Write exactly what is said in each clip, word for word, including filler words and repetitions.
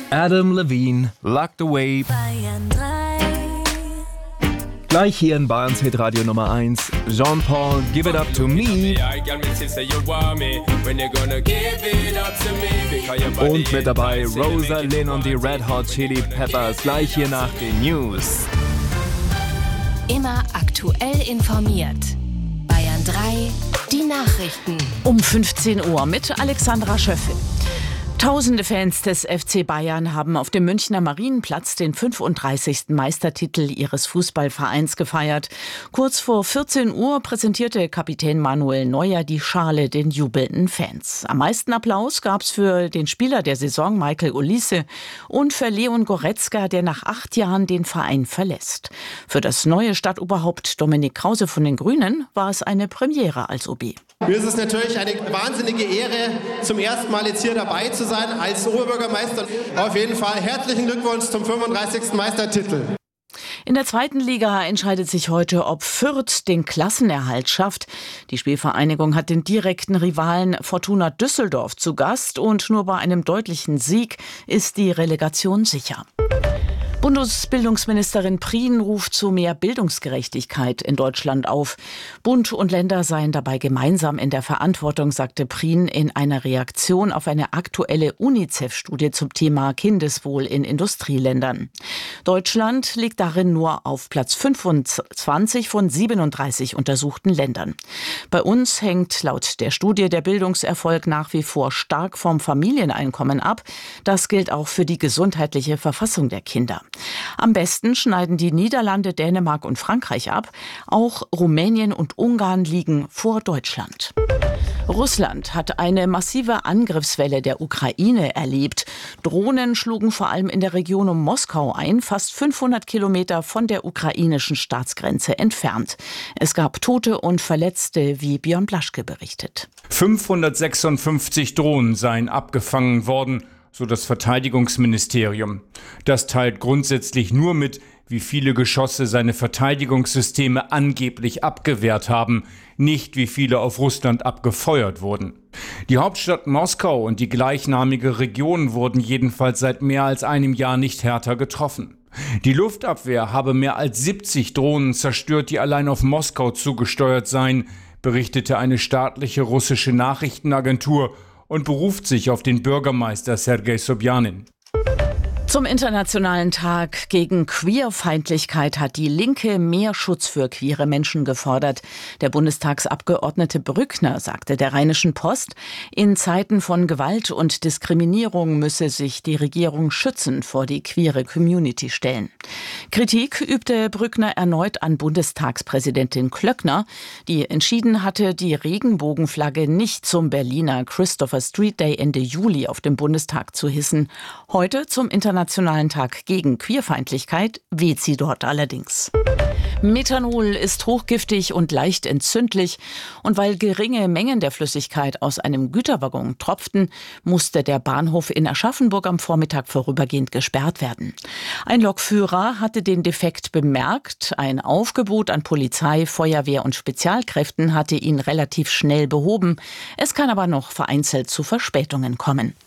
Adam Levine, Locked Away. Bayern drei. Gleich hier in Bayerns Hitradio Nummer eins. Jean-Paul, Give It Up To Me. Und mit dabei Rosalind und die Red Hot Chili Peppers. Gleich hier nach den News. Immer aktuell informiert. Bayern drei, die Nachrichten. Um fünfzehn Uhr mit Alexandra Schöffel. Tausende Fans des F C Bayern haben auf dem Münchner Marienplatz den fünfunddreißigsten Meistertitel ihres Fußballvereins gefeiert. Kurz vor vierzehn Uhr präsentierte Kapitän Manuel Neuer die Schale den jubelnden Fans. Am meisten Applaus gab's für den Spieler der Saison Michael Olise und für Leon Goretzka, der nach acht Jahren den Verein verlässt. Für das neue Stadtoberhaupt Dominik Krause von den Grünen war es eine Premiere als O B. Mir ist es natürlich eine wahnsinnige Ehre, zum ersten Mal jetzt hier dabei zu sein als Oberbürgermeister. Auf jeden Fall herzlichen Glückwunsch zum fünfunddreißigsten Meistertitel. In der zweiten Liga entscheidet sich heute, ob Fürth den Klassenerhalt schafft. Die Spielvereinigung hat den direkten Rivalen Fortuna Düsseldorf zu Gast und nur bei einem deutlichen Sieg ist die Relegation sicher. Bundesbildungsministerin Prien ruft zu mehr Bildungsgerechtigkeit in Deutschland auf. Bund und Länder seien dabei gemeinsam in der Verantwortung, sagte Prien in einer Reaktion auf eine aktuelle UNICEF-Studie zum Thema Kindeswohl in Industrieländern. Deutschland liegt darin nur auf Platz fünfundzwanzig von siebenunddreißig untersuchten Ländern. Bei uns hängt laut der Studie der Bildungserfolg nach wie vor stark vom Familieneinkommen ab. Das gilt auch für die gesundheitliche Verfassung der Kinder. Am besten schneiden die Niederlande, Dänemark und Frankreich ab. Auch Rumänien und Ungarn liegen vor Deutschland. Russland hat eine massive Angriffswelle der Ukraine erlebt. Drohnen schlugen vor allem in der Region um Moskau ein, fast fünfhundert Kilometer von der ukrainischen Staatsgrenze entfernt. Es gab Tote und Verletzte, wie Björn Blaschke berichtet. fünfhundertsechsundfünfzig Drohnen seien abgefangen worden, so das Verteidigungsministerium. Das teilt grundsätzlich nur mit, wie viele Geschosse seine Verteidigungssysteme angeblich abgewehrt haben, nicht wie viele auf Russland abgefeuert wurden. Die Hauptstadt Moskau und die gleichnamige Region wurden jedenfalls seit mehr als einem Jahr nicht härter getroffen. Die Luftabwehr habe mehr als siebzig Drohnen zerstört, die allein auf Moskau zugesteuert seien, berichtete eine staatliche russische Nachrichtenagentur und beruft sich auf den Bürgermeister Sergei Sobjanin. Zum Internationalen Tag gegen Queerfeindlichkeit hat die Linke mehr Schutz für queere Menschen gefordert. Der Bundestagsabgeordnete Brückner sagte der Rheinischen Post, in Zeiten von Gewalt und Diskriminierung müsse sich die Regierung schützend vor die queere Community stellen. Kritik übte Brückner erneut an Bundestagspräsidentin Klöckner, die entschieden hatte, die Regenbogenflagge nicht zum Berliner Christopher Street Day Ende Juli auf dem Bundestag zu hissen. Heute zum Internationalen Tag gegen Queerfeindlichkeit weht sie dort allerdings. Methanol ist hochgiftig und leicht entzündlich. Und weil geringe Mengen der Flüssigkeit aus einem Güterwaggon tropften, musste der Bahnhof in Aschaffenburg am Vormittag vorübergehend gesperrt werden. Ein Lokführer hatte den Defekt bemerkt. Ein Aufgebot an Polizei, Feuerwehr und Spezialkräften hatte ihn relativ schnell behoben. Es kann aber noch vereinzelt zu Verspätungen kommen.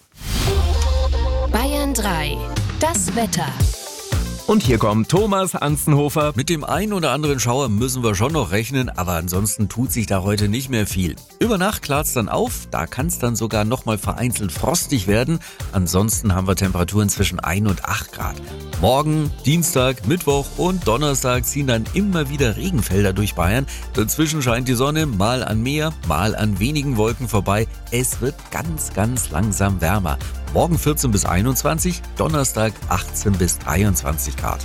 Bayern drei, das Wetter. Und hier kommt Thomas Anzenhofer. Mit dem einen oder anderen Schauer müssen wir schon noch rechnen, aber ansonsten tut sich da heute nicht mehr viel. Über Nacht klart's dann auf, da kann es dann sogar noch mal vereinzelt frostig werden. Ansonsten haben wir Temperaturen zwischen ein und acht Grad. Morgen, Dienstag, Mittwoch und Donnerstag ziehen dann immer wieder Regenfelder durch Bayern. Dazwischen scheint die Sonne mal an mehr, mal an wenigen Wolken vorbei. Es wird ganz, ganz langsam wärmer. Morgen vierzehn bis einundzwanzig, Donnerstag achtzehn bis dreiundzwanzig Grad.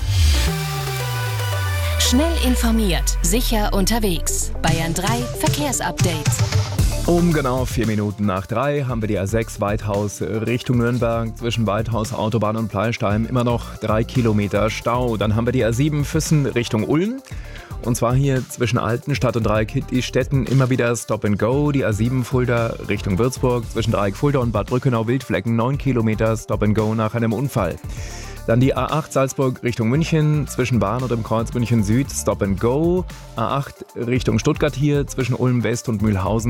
Schnell informiert, sicher unterwegs. Bayern drei Verkehrsupdate. Um genau vier Minuten nach drei haben wir die A sechs Weithaus Richtung Nürnberg. Zwischen Weithaus, Autobahn und Pleistein immer noch drei Kilometer Stau. Dann haben wir die A sieben Füssen Richtung Ulm. Und zwar hier zwischen Altenstadt und Dreieck-Städten immer wieder Stop and Go. Die A sieben Fulda Richtung Würzburg. Zwischen Dreieck Fulda und Bad Brückenau-Wildflecken neun Kilometer Stop and Go nach einem Unfall. Dann die A acht Salzburg Richtung München, zwischen Bahn und dem Kreuz München Süd Stop and Go. A acht Richtung Stuttgart hier, zwischen Ulm West und Mühlhausen.